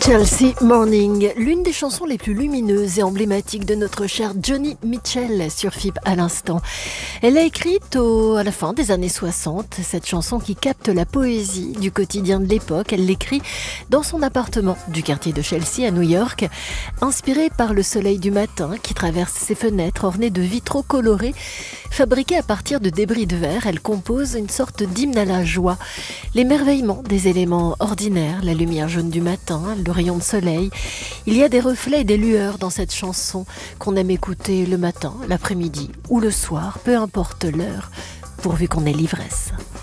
Chelsea Morning, l'une des chansons les plus lumineuses et emblématiques de notre cher Joni Mitchell sur FIP à l'instant. Elle a écrite à la fin des années 60, cette chanson qui capte la poésie du quotidien de l'époque. Elle l'écrit dans son appartement du quartier de Chelsea à New York, inspirée par le soleil du matin qui traverse ses fenêtres ornées de vitraux colorés. Fabriquée à partir de débris de verre, elle compose une sorte d'hymne à la joie. L'émerveillement des éléments ordinaires, la lumière jaune du matin, le rayon de soleil. Il y a des reflets et des lueurs dans cette chanson qu'on aime écouter le matin, l'après-midi ou le soir, peu importe l'heure, pourvu qu'on ait l'ivresse.